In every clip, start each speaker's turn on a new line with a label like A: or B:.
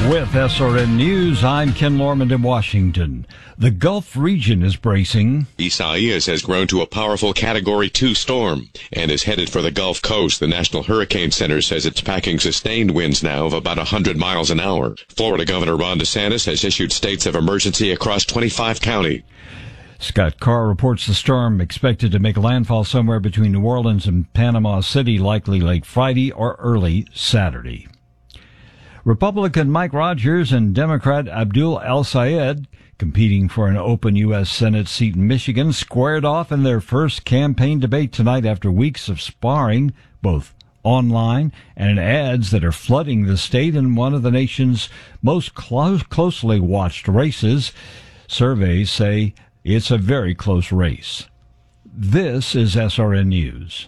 A: With SRN News, I'm Ken Lorman in Washington. The Gulf region is bracing.
B: Isaias has grown to a powerful Category 2 storm and is headed for the Gulf Coast. The National Hurricane Center says it's packing sustained winds now of about 100 miles an hour. Florida Governor Ron DeSantis has issued states of emergency across 25 counties.
A: Scott Carr reports the storm expected to make landfall somewhere between New Orleans and Panama City, likely late Friday or early Saturday. Republican Mike Rogers and Democrat Abdul El-Sayed, competing for an open U.S. Senate seat in Michigan, squared off in their first campaign debate tonight after weeks of sparring, both online and in ads that are flooding the state in one of the nation's most closely watched races. Surveys say it's a very close race. This is SRN News.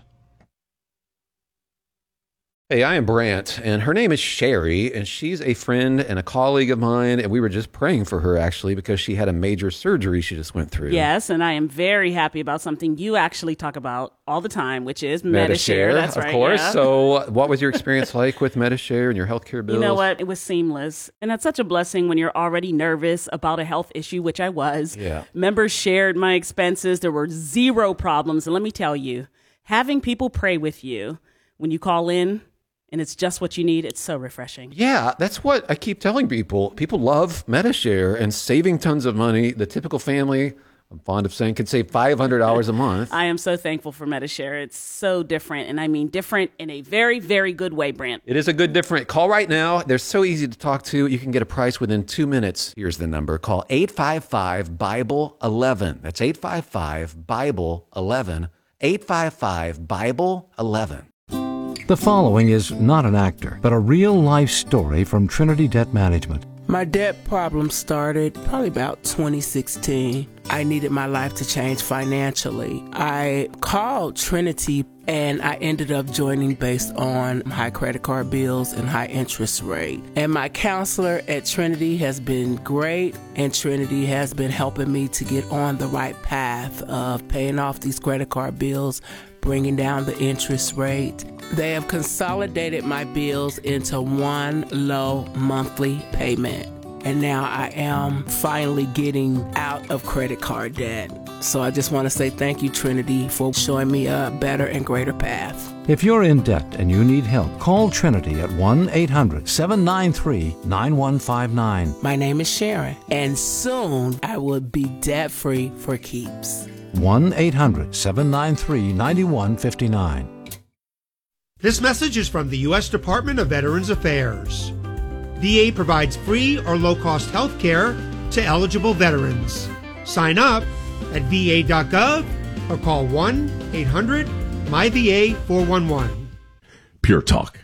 C: Hey, I am Brant, and her name is Sherry, and she's a friend and a colleague of mine, and we were just praying for her, actually, because she had a major surgery she just went through.
D: Yes, and I am very happy about something you actually talk about all the time, which is Medi-Share. That's right,
C: of course.
D: Yeah.
C: So what was your experience like with Medi-Share and your healthcare bills?
D: You know what? It was seamless, and that's such a blessing when you're already nervous about a health issue, which I was.
C: Yeah.
D: Members shared my expenses. There were zero problems, and let me tell you, having people pray with you when you call in, and it's just what you need. It's so refreshing.
C: Yeah, that's what I keep telling people. People love Medi-Share and saving tons of money. The typical family, I'm fond of saying, can save $500 a month.
D: I am so thankful for Medi-Share. It's so different, and I mean different in a very, very good way, Brant.
C: It is a good different. Call right now. They're so easy to talk to. You can get a price within 2 minutes. Here's the number. Call 855-BIBLE-11. That's 855-BIBLE-11. 855-BIBLE-11.
E: The following is not an actor, but a real-life story from Trinity Debt Management.
F: My debt problem started probably about 2016. I needed my life to change financially. I called Trinity and I ended up joining based on high credit card bills and high interest rate. And my counselor at Trinity has been great, and Trinity has been helping me to get on the right path of paying off these credit card bills, bringing down the interest rate. They have consolidated my bills into one low monthly payment. And now I am finally getting out of credit card debt. So I just want to say thank you, Trinity, for showing me a better and greater path.
E: If you're in debt and you need help, call Trinity at 1-800-793-9159.
F: My name is Sharon, and soon I will be debt-free for keeps.
E: 1-800-793-9159.
G: This message is from the U.S. Department of Veterans Affairs. VA provides free or low-cost health care to eligible veterans. Sign up at va.gov or call 1-800-MyVA411.
H: Pure Talk.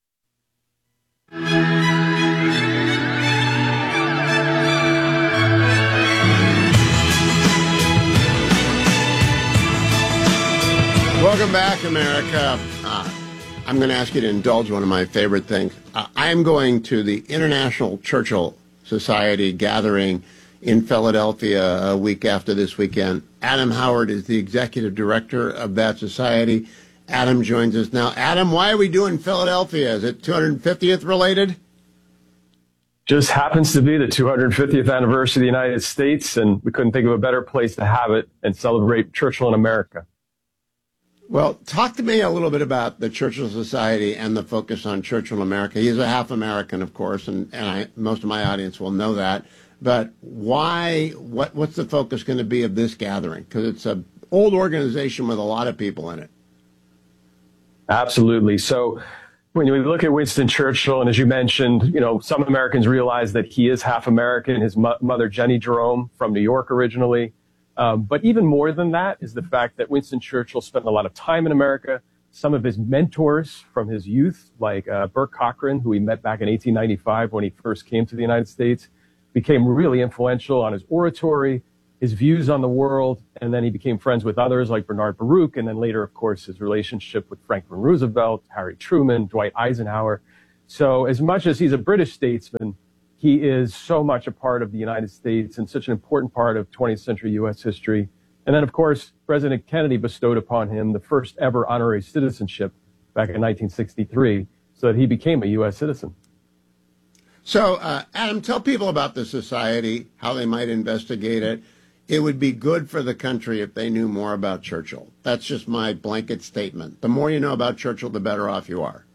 I: Welcome back, America. I'm going to ask you to indulge one of my favorite things. I am going to the International Churchill Society gathering in Philadelphia a week after this weekend. Adam Howard is the executive director of that society. Adam joins us now. Adam, why are we doing Philadelphia? Is it 250th related?
J: Just happens to be the 250th anniversary of the United States, and we couldn't think of a better place to have it and celebrate Churchill in America.
I: Well, talk to me a little bit about the Churchill Society and the focus on Churchill in America. He's a half American, of course, and most of my audience will know that. But why? What's the focus going to be of this gathering? Because it's an old organization with a lot of people in it.
J: Absolutely. So when you look at Winston Churchill, and as you mentioned, some Americans realize that he is half American. His mother, Jenny Jerome, from New York originally. But even more than that is the fact that Winston Churchill spent a lot of time in America. Some of his mentors from his youth, like Burt Cochran, who he met back in 1895 when he first came to the United States, became really influential on his oratory, his views on the world, and then he became friends with others like Bernard Baruch, and then later, of course, his relationship with Franklin Roosevelt, Harry Truman, Dwight Eisenhower. So as much as he's a British statesman, he is so much a part of the United States and such an important part of 20th century U.S. history. And then, of course, President Kennedy bestowed upon him the first ever honorary citizenship back in 1963, so that he became a U.S. citizen.
I: So, Adam, tell people about the society, how they might investigate it. It would be good for the country if they knew more about Churchill. That's just my blanket statement. The more you know about Churchill, the better off you are.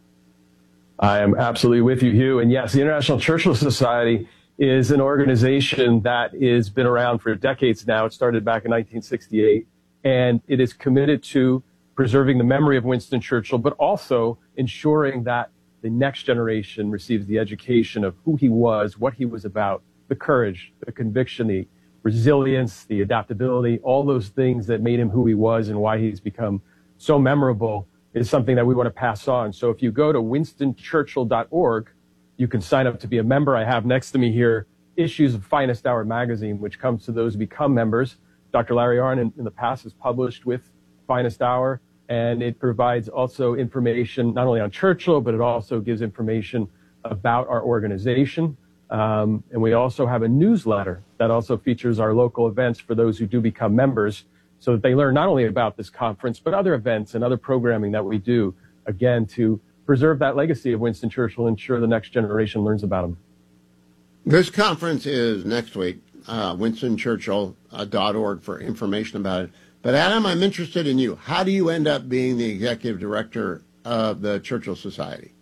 J: I am absolutely with you, Hugh. And yes, the International Churchill Society is an organization that has been around for decades now. It started back in 1968, and it is committed to preserving the memory of Winston Churchill, but also ensuring that the next generation receives the education of who he was, what he was about, the courage, the conviction, the resilience, the adaptability, all those things that made him who he was and why he's become so memorable is something that we want to pass on. So if you go to winstonchurchill.org, you can sign up to be a member. I have next to me here issues of Finest Hour magazine, which comes to those who become members. Dr. Larry Arnn in the past has published with Finest Hour, and it provides also information not only on Churchill, but it also gives information about our organization. And we also have a newsletter that also features our local events for those who do become members, so that they learn not only about this conference, but other events and other programming that we do, again, to preserve that legacy of Winston Churchill and ensure the next generation learns about him.
I: This conference is next week, winstonchurchill.org for information about it. But Adam, I'm interested in you. How do you end up being the executive director of the Churchill Society?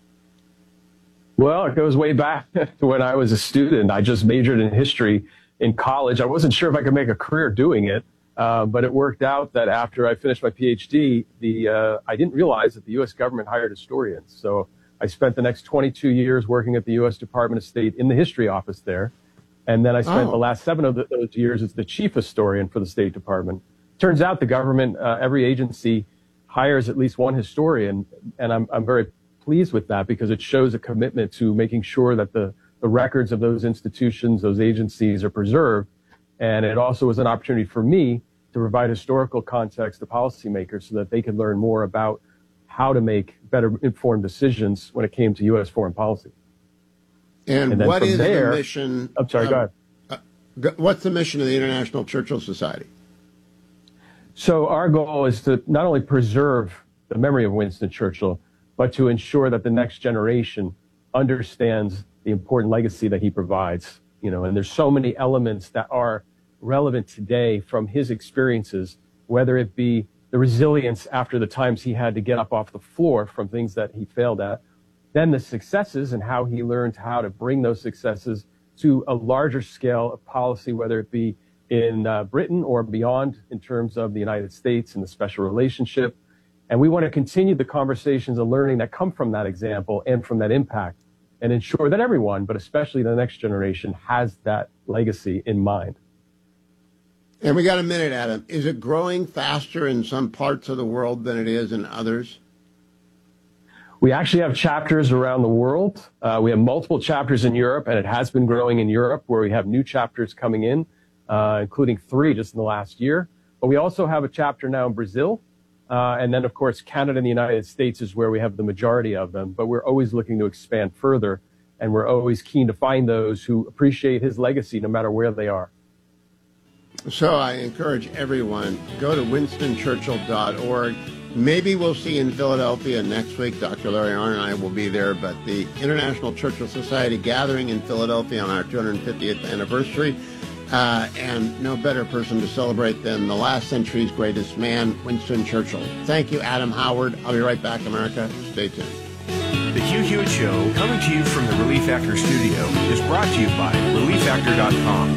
J: Well, it goes way back to when I was a student. I just majored in history in college. I wasn't sure if I could make a career doing it. But it worked out that after I finished my PhD, I didn't realize that the U.S. government hired historians. So I spent the next 22 years working at the U.S. Department of State in the history office there. And then I spent the last 7 of those years as the chief historian for the State Department. Turns out the government, every agency hires at least one historian. And I'm very pleased with that because it shows a commitment to making sure that the records of those institutions, those agencies are preserved. And it also was an opportunity for me to provide historical context to policymakers so that they could learn more about how to make better informed decisions when it came to U.S. foreign policy.
I: And what is the mission?
J: I'm sorry, go ahead.
I: What's the mission of the International Churchill Society?
J: So our goal is to not only preserve the memory of Winston Churchill, but to ensure that the next generation understands the important legacy that he provides. You know, and there's so many elements that are relevant today from his experiences, whether it be the resilience after the times he had to get up off the floor from things that he failed at, then the successes and how he learned how to bring those successes to a larger scale of policy, whether it be in Britain or beyond in terms of the United States and the special relationship. And we want to continue the conversations and learning that come from that example and from that impact and ensure that everyone, but especially the next generation, has that legacy in mind.
I: And we got a minute, Adam. Is it growing faster in some parts of the world than it is in others?
J: We actually have chapters around the world. We have multiple chapters in Europe, and it has been growing in Europe, where we have new chapters coming in, including 3 just in the last year. But we also have a chapter now in Brazil. And then, of course, Canada and the United States is where we have the majority of them. But we're always looking to expand further, and we're always keen to find those who appreciate his legacy no matter where they are.
I: So I encourage everyone, go to winstonchurchill.org. Maybe we'll see you in Philadelphia next week. Dr. Larry Arnn and I will be there, but the International Churchill Society gathering in Philadelphia on our 250th anniversary. And no better person to celebrate than the last century's greatest man, Winston Churchill. Thank you, Adam Howard. I'll be right back, America. Stay tuned.
H: The Hugh Hewitt Show, coming to you from the Relief Factor studio, is brought to you by ReliefFactor.com.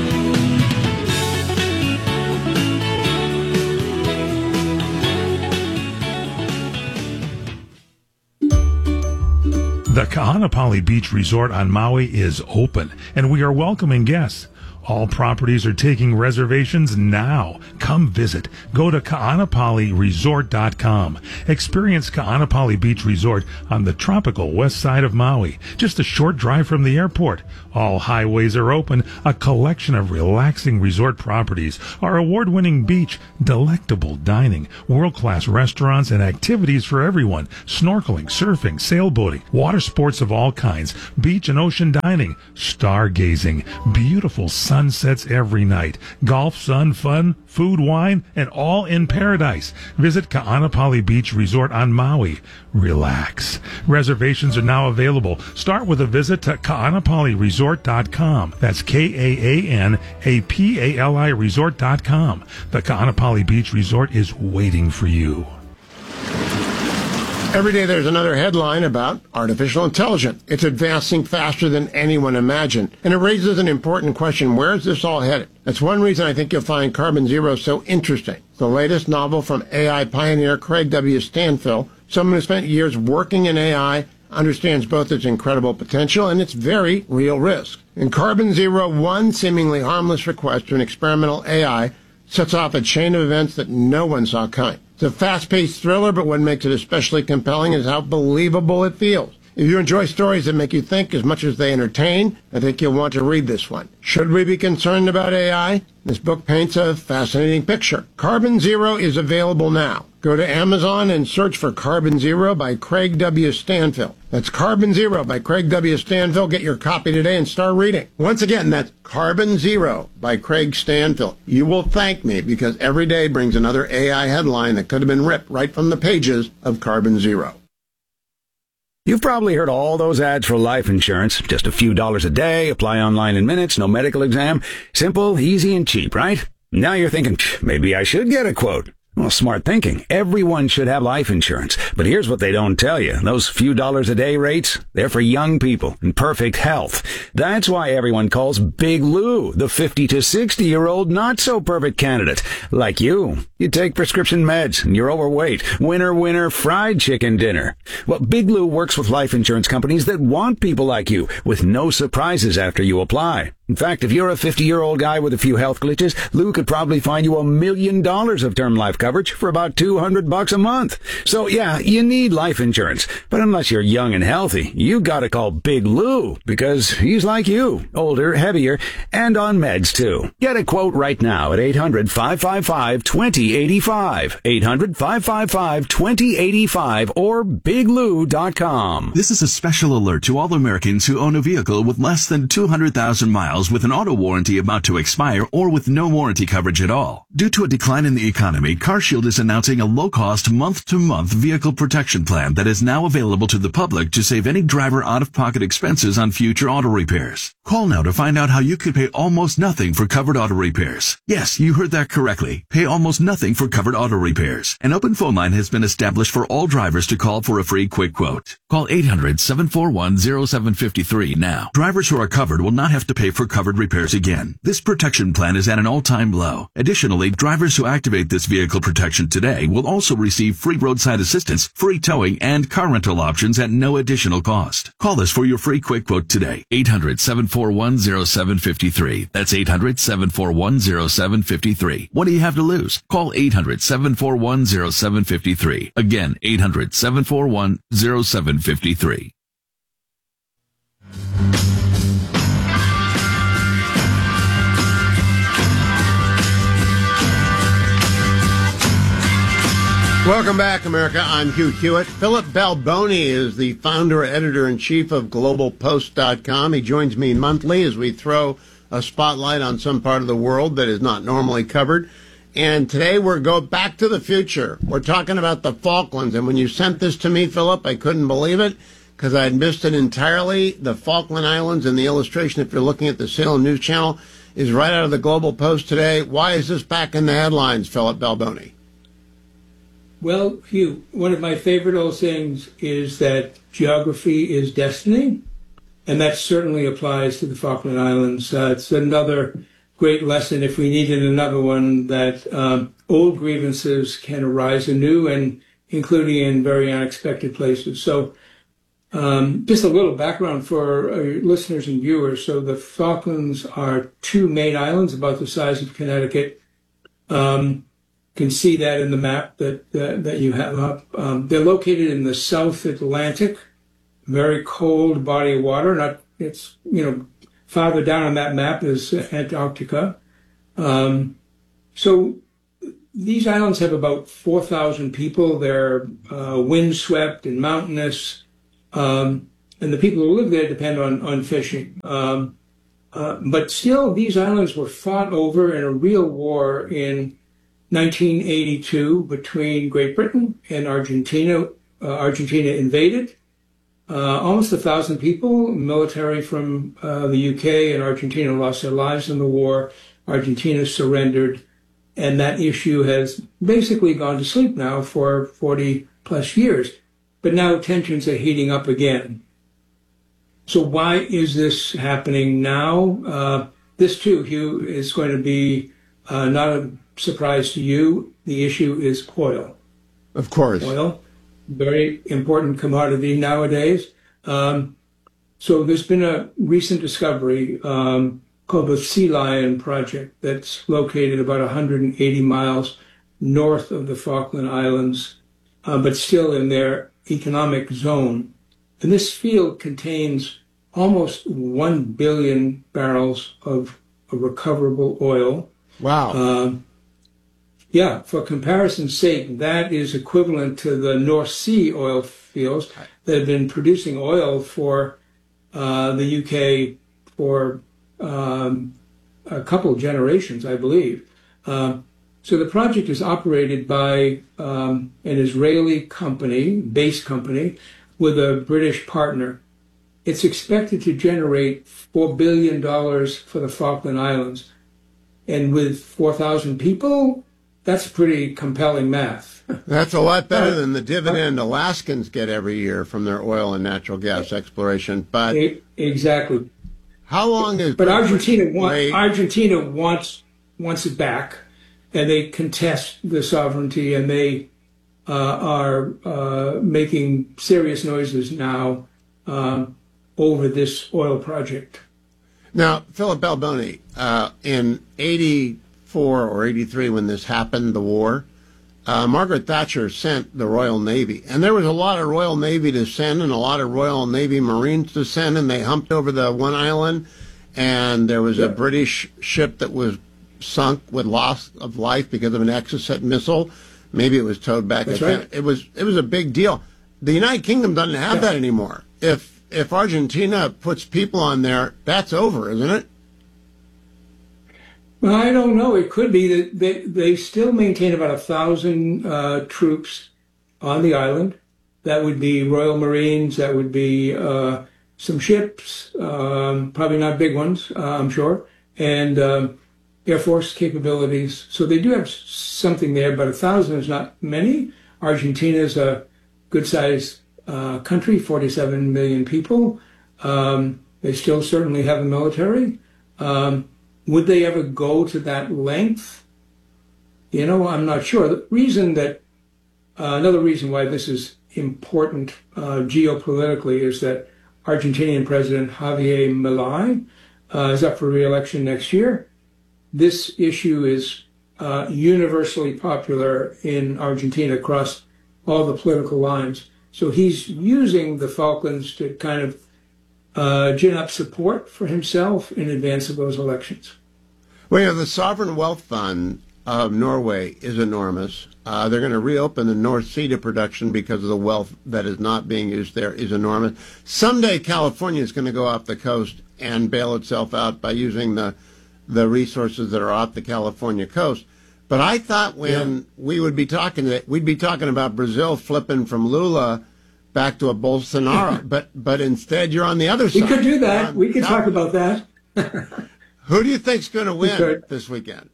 K: The Kahanapali Beach Resort on Maui is open, and we are welcoming guests. All properties are taking reservations now. Come visit. Go to Ka'anapaliResort.com. Experience Ka'anapali Beach Resort on the tropical west side of Maui, just a short drive from the airport. All highways are open, a collection of relaxing resort properties, our award-winning beach, delectable dining, world-class restaurants, and activities for everyone, snorkeling, surfing, sailboating, water sports of all kinds, beach and ocean dining, stargazing, beautiful sunsets every night. Golf, sun, fun, food, wine, and all in paradise. Visit Ka'anapali Beach Resort on Maui. Relax. Reservations are now available. Start with a visit to Ka'anapaliResort.com. That's KAANAPALI Resort.com. The Ka'anapali Beach Resort is waiting for you.
I: Every day there's another headline about artificial intelligence. It's advancing faster than anyone imagined. And it raises an important question. Where is this all headed? That's one reason I think you'll find Carbon Zero so interesting. The latest novel from AI pioneer Craig W. Stanfill, someone who spent years working in AI, understands both its incredible potential and its very real risk. In Carbon Zero, one seemingly harmless request to an experimental AI sets off a chain of events that no one saw coming. It's a fast-paced thriller, but what makes it especially compelling is how believable it feels. If you enjoy stories that make you think as much as they entertain, I think you'll want to read this one. Should we be concerned about AI? This book paints a fascinating picture. Carbon Zero is available now. Go to Amazon and search for Carbon Zero by Craig W. Stanfill. That's Carbon Zero by Craig W. Stanfill. Get your copy today and start reading. Once again, that's Carbon Zero by Craig Stanfill. You will thank me because every day brings another AI headline that could have been ripped right from the pages of Carbon Zero.
L: You've probably heard all those ads for life insurance. Just a few dollars a day, apply online in minutes, no medical exam. Simple, easy, and cheap, right? Now you're thinking, maybe I should get a quote. Well, smart thinking. Everyone should have life insurance. But here's what they don't tell you. Those few dollars a day rates, they're for young people in perfect health. That's why everyone calls Big Lou the 50 to 60-year-old not-so-perfect candidate. Like you. You take prescription meds and you're overweight. Winner, fried chicken dinner. Well, Big Lou works with life insurance companies that want people like you with no surprises after you apply. In fact, if you're a 50-year-old guy with a few health glitches, Lou could probably find you $1 million of term life coverage for about $200 a month. So yeah, you need life insurance. But unless you're young and healthy, you gotta call Big Lou because he's like you, older, heavier, and on meds too. Get a quote right now at 800-555-2085. 800-555-2085 or biglou.com.
M: This is a special alert to all Americans who own a vehicle with less than 200,000 miles with an auto warranty about to expire or with no warranty coverage at all. Due to a decline in the economy, CarShield is announcing a low-cost month-to-month vehicle protection plan that is now available to the public to save any driver out-of-pocket expenses on future auto repairs. Call now to find out how you could pay almost nothing for covered auto repairs. Yes, you heard that correctly. Pay almost nothing for covered auto repairs. An open phone line has been established for all drivers to call for a free quick quote. Call 800-741-0753 now. Drivers who are covered will not have to pay for covered repairs again. This protection plan is at an all-time low. Additionally, drivers who activate this vehicle protection today will also receive free roadside assistance, free towing, and car rental options at no additional cost. Call us for your free quick quote today. 800-741-0753. That's 800-741-0753. What do you have to lose? Call 800-741-0753. Again, 800-741-0753.
I: Welcome back, America. I'm Hugh Hewitt. Philip Balboni is the founder, editor-in-chief of GlobalPost.com. He joins me monthly as we throw a spotlight on some part of the world that is not normally covered. And today we're going back to the future. We're talking about the Falklands. And when you sent this to me, Philip, I couldn't believe it because I had missed it entirely. The Falkland Islands and the illustration, if you're looking at the Salem News Channel, is right out of the Global Post today. Why is this back in the headlines, Philip Balboni?
N: Well, Hugh, one of my favorite old sayings is that geography is destiny, and that certainly applies to the Falkland Islands. It's another great lesson, if we needed another one, that old grievances can arise anew, and including in very unexpected places. So just a little background for listeners and viewers. So the Falklands are two main islands about the size of Connecticut. Can see that in the map that you have up. They're located in the South Atlantic, very cold body of water. It's farther down on that map is Antarctica. So these islands have about 4,000 people. They're windswept and mountainous, and the people who live there depend on fishing. But still, these islands were fought over in a real war in 1982 between Great Britain and Argentina. Argentina invaded. Almost 1,000 people, military from the UK and Argentina, lost their lives in the war. Argentina surrendered. And that issue has basically gone to sleep now for 40 plus years. But now tensions are heating up again. So why is this happening now? This too, Hugh, is going to be not a surprise to you. The issue is oil.
I: Of course.
N: Oil, very important commodity nowadays. So there's been a recent discovery called the Sea Lion Project that's located about 180 miles north of the Falkland Islands, but still in their economic zone. And this field contains almost 1 billion barrels of recoverable oil.
I: Wow.
N: Yeah, for comparison's sake, that is equivalent to the North Sea oil fields that have been producing oil for the UK for a couple of generations, I believe. So the project is operated by an Israeli company, base company, with a British partner. It's expected to generate $4 billion for the Falkland Islands. And with 4,000 people, that's pretty compelling math.
I: That's a lot better than the dividend Alaskans get every year from their oil and natural gas exploration. But
N: exactly.
I: How long is?
N: But Argentina wants it back, and they contest the sovereignty, and they are making serious noises now over this oil project.
I: Now, Philip Balboni, in 84 or 83, when this happened, the war, Margaret Thatcher sent the Royal Navy. And there was a lot of Royal Navy to send and a lot of Royal Navy Marines to send, and they humped over the one island, and there was a British ship that was sunk with loss of life because of an Exocet missile. Maybe it was towed back.
N: That's right.
I: It was a big deal. The United Kingdom doesn't have that anymore. If Argentina puts people on there, that's over, isn't it?
N: Well, I don't know. It could be that they still maintain about 1,000 troops on the island. That would be Royal Marines. That would be some ships, probably not big ones, I'm sure, and Air Force capabilities. So they do have something there, but 1,000 is not many. Argentina is a good-sized country, 47 million people. They still certainly have a military. Would they ever go to that length? You know, I'm not sure. The reason that, another reason why this is important geopolitically is that Argentinian President Javier Milei is up for re-election next year. This issue is universally popular in Argentina across all the political lines. So he's using the Falklands to kind of gin up support for himself in advance of those elections.
I: Well, you know, the Sovereign Wealth Fund of Norway is enormous. They're going to reopen the North Sea to production because of the wealth that is not being used there is enormous. Someday California is going to go off the coast and bail itself out by using the resources that are off the California coast. But I thought when we would be talking, we'd be talking about Brazil flipping from Lula back to a Bolsonaro. but instead, you're on the other side.
N: We could do that. We could talk about that.
I: Who do you think's going to win this weekend?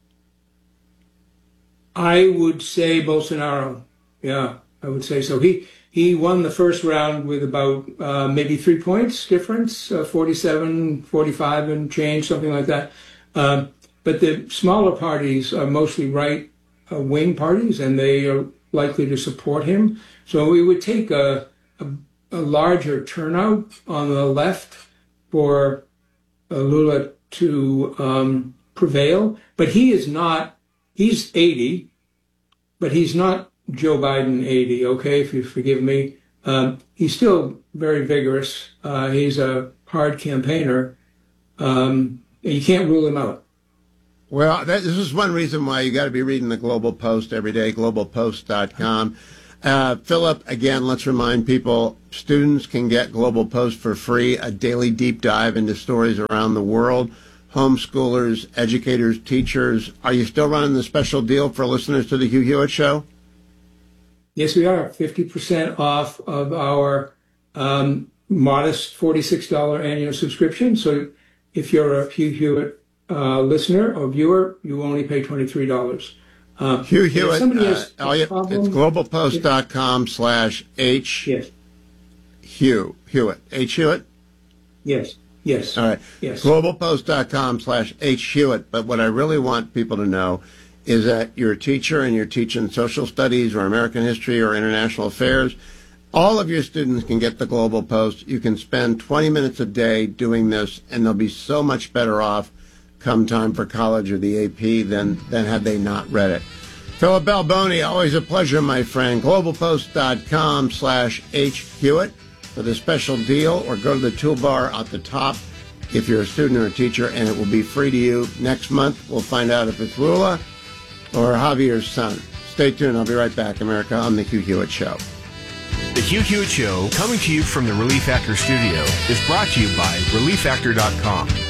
N: I would say Bolsonaro. Yeah, I would say so. He won the first round with about maybe 3 points difference, 47, 45 and change, something like that. But the smaller parties are mostly right-wing parties, and they are likely to support him. So it would take a larger turnout on the left for Lula to prevail. But he is not, he's 80, but he's not Joe Biden 80, okay, if you forgive me. He's still very vigorous. He's a hard campaigner. And you can't rule him out.
I: Well, this is one reason why you got to be reading the Global Post every day, globalpost.com. Philip, again, let's remind people, students can get Global Post for free, a daily deep dive into stories around the world. homeschoolers, educators, teachers. Are you still running the special deal for listeners to the Hugh Hewitt Show?
N: Yes, we are. 50% off of our modest $46 annual subscription. So if you're a Hugh Hewitt listener or viewer, you only pay $23.
I: Hugh Hewitt, it's globalpost.com/H.
N: Yes.
I: Hewitt. H. Hewitt?
N: Yes. Yes.
I: All right.
N: Yes.
I: Globalpost.com/H. Hewitt. But what I really want people to know is that you're a teacher and you're teaching social studies or American history or international affairs. All of your students can get the Global Post. You can spend 20 minutes a day doing this, and they'll be so much better off come time for college or the AP than had they not read it. Philip Balboni, always a pleasure, my friend. Globalpost.com/H. Hewitt for the special deal, or go to the toolbar at the top if you're a student or a teacher, and it will be free to you. Next month, we'll find out if it's Lula or Javier's son. Stay tuned. I'll be right back, America, on The Hugh Hewitt Show.
H: The Hugh Hewitt Show, coming to you from the Relief Factor studio, is brought to you by ReliefFactor.com.